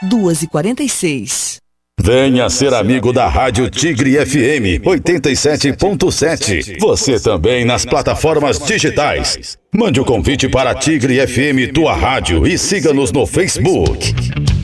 2h46. Venha ser amigo da Rádio Tigre FM 87.7. Você também nas plataformas digitais. Mande o convite para Tigre FM Tua Rádio e siga-nos no Facebook.